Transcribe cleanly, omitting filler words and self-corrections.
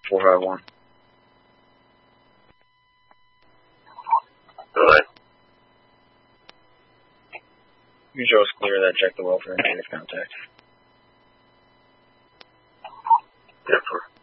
451. Go ahead. You can show us clear that, check the welfare and negative contact. Yeah,